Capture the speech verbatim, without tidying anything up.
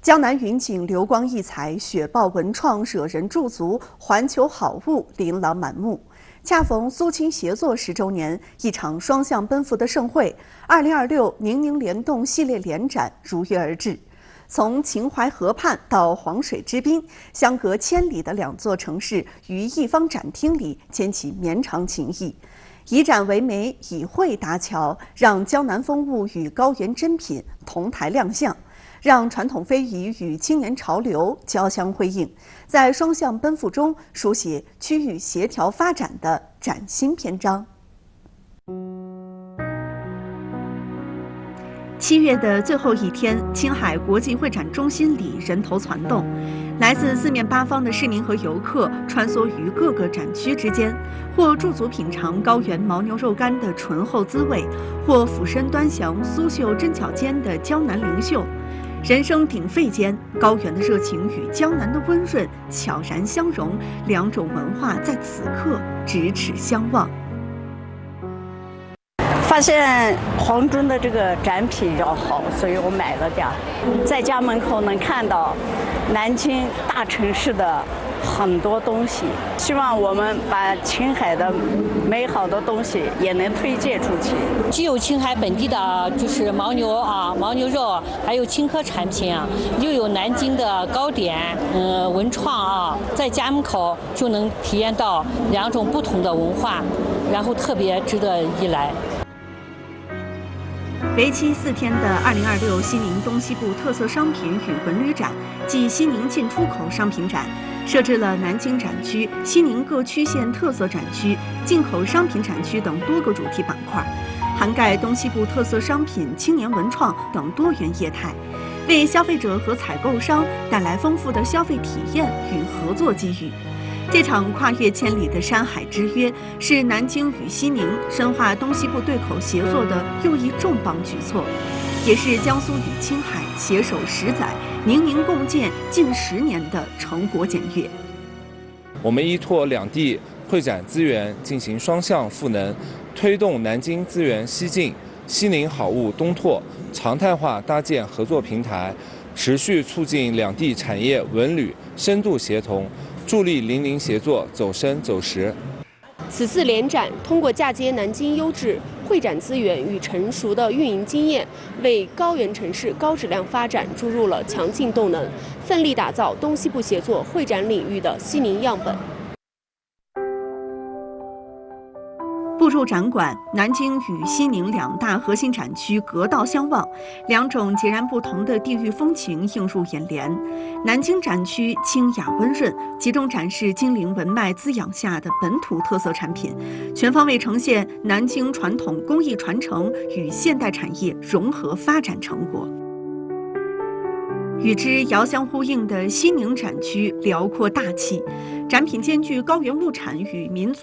江南云锦流光溢彩，雪豹文创惹人驻足，环球好物琳琅满目。恰逢苏青协作十周年，一场双向奔赴的盛会——二零二六宁宁联动系列联展如约而至。从秦淮河畔到黄水之滨，相隔千里的两座城市于一方展厅里牵起绵长情谊。以展为媒，以绘搭桥，让江南风物与高原珍品同台亮相，让传统非遗与青年潮流交相辉映，在双向奔赴中书写区域协调发展的崭新篇章。七月的最后一天，青海国际会展中心里人头攒动，来自四面八方的市民和游客穿梭于各个展区之间，或驻足品尝高原牦牛肉干的醇厚滋味，或俯身端详苏绣针脚间的江南灵秀。人声鼎沸间，高原的热情与江南的温润悄然相融，两种文化在此刻咫尺相望。 发现黄忠的这个展品比较好，所以我买了点儿。在家门口能看到南京大城市的很多东西，希望我们把青海的美好的东西也能推荐出去。 既有青海本地的，就是牦牛啊、牦牛肉，还有青稞产品啊，又有南京的糕点，嗯、呃，文创啊，在家门口就能体验到两种不同的文化，然后特别值得一来。 为期四天的二零二六西宁东西部特色商品与文旅展暨西宁进出口商品展，设置了南京展区、西宁各区县特色展区、进口商品展区等多个主题板块，涵盖东西部特色商品、青年文创等多元业态，为消费者和采购商带来丰富的消费体验与合作机遇。这场跨越千里的山海之约，是南京与西宁深化东西部对口协作的又一重磅举措，也是江苏与青海携手十载、宁宁共建近十年的成果检阅。 我们依托两地会展资源进行双向赋能，推动南京资源西进、西宁好物东拓，常态化搭建合作平台，持续促进两地产业文旅深度协同，助力邻邻协作走深走实。 此次联展通过嫁接南京优质会展资源与成熟的运营经验，为高原城市高质量发展注入了强劲动能，奋力打造东西部协作会展领域的西宁样本。 步入展馆，南京与西宁两大核心展区隔道相望，两种截然不同的地域风情映入眼帘。南京展区清雅温润，集中展示精灵文脉滋养下的本土特色产品，全方位呈现南京传统工艺传承与现代产业融合发展成果。与之遥相呼应的西宁展区辽阔大气，展品兼具高原物产与民族